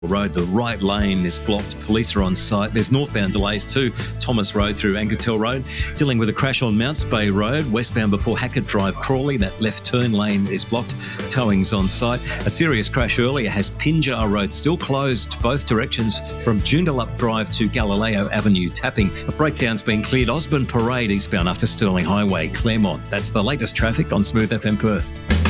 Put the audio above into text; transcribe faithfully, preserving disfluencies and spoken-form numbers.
Road, the right lane is blocked. Police are on site. There's northbound delays too. Thomas Road through Angertell Road. Dealing with a crash on Mounts Bay Road, westbound before Hackett Drive, Crawley. That left turn lane is blocked. Towing's on site. A serious crash earlier has Pinjar Road still closed both directions from Joondalup Drive to Galileo Avenue, tapping. A breakdown's been cleared. Osborne Parade eastbound after Stirling Highway, Claremont. That's the latest traffic on Smooth F M Perth.